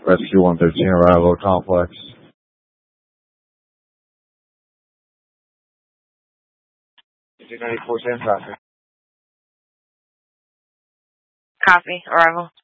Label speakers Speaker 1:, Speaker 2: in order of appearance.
Speaker 1: Rescue 113, arrival complex. 294 10 traffic.
Speaker 2: Copy. Arrival.